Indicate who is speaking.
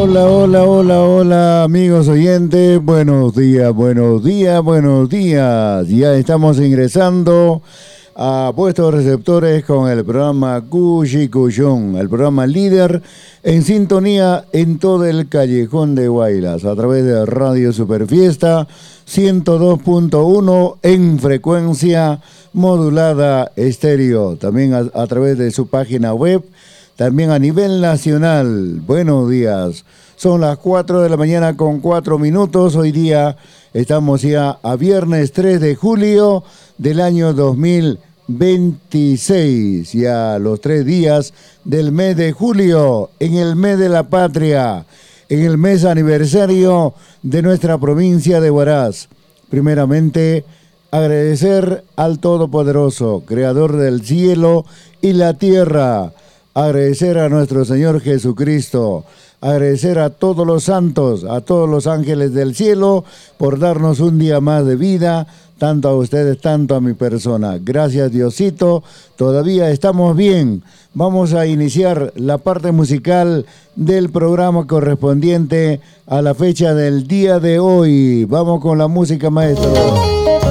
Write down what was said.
Speaker 1: Hola, hola, hola, hola, amigos oyentes. Buenos días, buenos días, buenos días. Ya estamos ingresando a vuestros receptores con el programa Cuchi Cuchón, el programa líder en sintonía en todo el callejón de Guaylas, a través de Radio Superfiesta 102.1 en frecuencia modulada estéreo, también a través de su página web. También a nivel nacional, buenos días. Son las 4 de la mañana con 4 minutos. Hoy día estamos ya a viernes 3 de julio del año 2026. Ya los 3 días del mes de julio, en el mes de la patria, en el mes aniversario de nuestra provincia de Huaraz. Primeramente, agradecer al Todopoderoso, Creador del cielo y la tierra. Agradecer a nuestro Señor Jesucristo, agradecer a todos los santos, a todos los ángeles del cielo por darnos un día más de vida, tanto a ustedes, tanto a mi persona. Gracias, Diosito, todavía estamos bien. Vamos a iniciar la parte musical del programa correspondiente a la fecha del día de hoy. Vamos con la música, maestro.